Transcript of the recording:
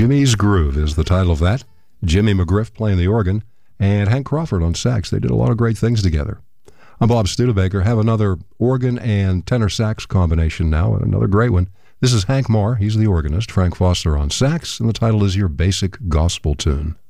Jimmy's Groove is the title of that. Jimmy McGriff playing the organ, and Hank Crawford on sax. They did a lot of great things together. I'm Bob Studebaker. Have another organ and tenor sax combination now, another great one. This is Hank Moore. He's the organist. Frank Foster on sax, and the title is Your Basic Gospel Tune.